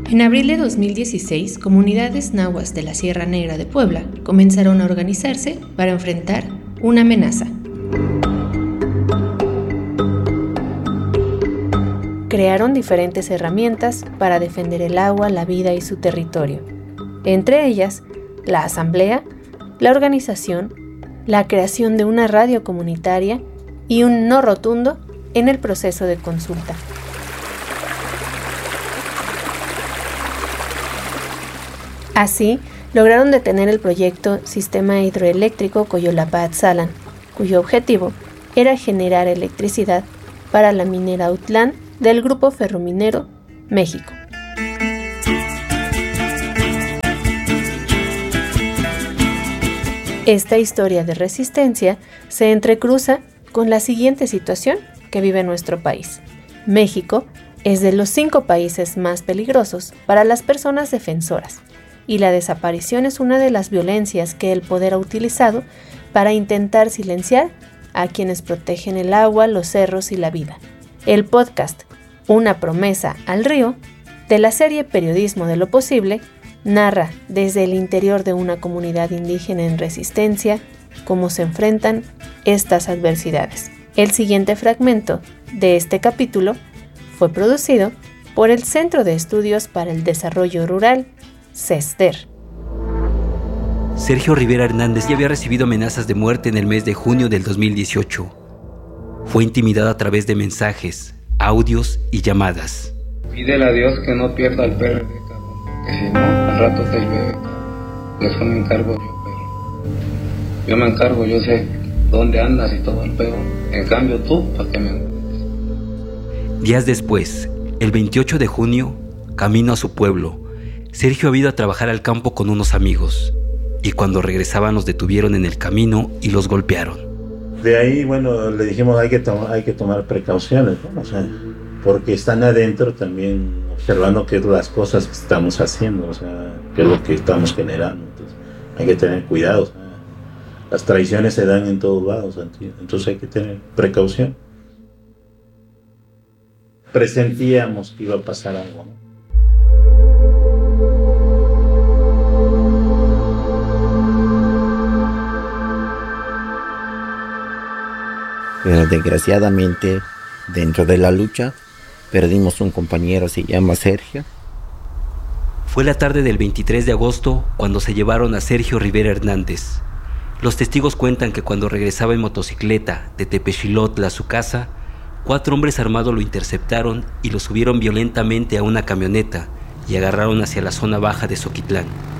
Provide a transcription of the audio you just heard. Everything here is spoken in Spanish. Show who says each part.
Speaker 1: En abril de 2016, comunidades nahuas de la Sierra Negra de Puebla comenzaron a organizarse para enfrentar una amenaza. Crearon diferentes herramientas para defender el agua, la vida y su territorio. Entre ellas, la asamblea, la organización, la creación de una radio comunitaria y un no rotundo en el proceso de consulta. Así, lograron detener el proyecto Sistema Hidroeléctrico Coyolapa-Atzalan, cuyo objetivo era generar electricidad para la minera Autlán del Grupo Ferrominero México. Esta historia de resistencia se entrecruza con la siguiente situación que vive nuestro país. México es de los 5 países más peligrosos para las personas defensoras, y la desaparición es una de las violencias que el poder ha utilizado para intentar silenciar a quienes protegen el agua, los cerros y la vida. El podcast Una promesa al río, de la serie Periodismo de lo Posible, narra desde el interior de una comunidad indígena en resistencia cómo se enfrentan estas adversidades. El siguiente fragmento de este capítulo fue producido por el Centro de Estudios para el Desarrollo Rural, CESDER.
Speaker 2: Sergio Rivera Hernández ya había recibido amenazas de muerte en el mes de junio del 2018. Fue intimidado a través de mensajes, audios y llamadas.
Speaker 3: Pídele a Dios que no pierda al PRD, cabrón, que si no, al rato te llueve, cabrón. De eso me encargo yo, pero yo me encargo, yo sé dónde andas y todo el pedo. En cambio tú, ¿para qué me encuentres?
Speaker 2: Días después, el 28 de junio, camino a su pueblo, Sergio había ido a trabajar al campo con unos amigos, y cuando regresaban los detuvieron en el camino y los golpearon.
Speaker 4: De ahí, bueno, le dijimos hay que tomar precauciones, ¿no? O sea, porque están adentro también observando qué es las cosas que estamos haciendo, o sea, qué es lo que estamos generando. Entonces, hay que tener cuidado. O sea, las traiciones se dan en todos lados, entonces hay que tener precaución. Presentíamos que iba a pasar algo, ¿no?
Speaker 5: Pero desgraciadamente, dentro de la lucha, perdimos un compañero, se llama Sergio.
Speaker 2: Fue la tarde del 23 de agosto cuando se llevaron a Sergio Rivera Hernández. Los testigos cuentan que cuando regresaba en motocicleta de Tepexilotla a su casa, 4 hombres armados lo interceptaron y lo subieron violentamente a una camioneta y agarraron hacia la zona baja de Zoquitlán.